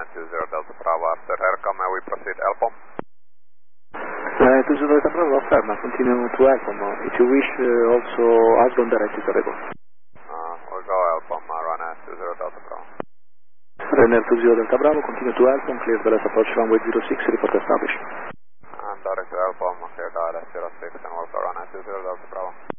20 Delta Bravo after Aircom, may we proceed Elpom? 20 Delta Bravo, afferma, continue to Elpom. If you wish, also outbound direct is available. We'll go Elpom, Ryanair 20 Delta Bravo. Ryanair 20 Delta Bravo, continue to Elpom, clear the approach runway 06, report established. And direct to Elpom, clear direct 06 and welcome Ryanair 20 Delta Bravo.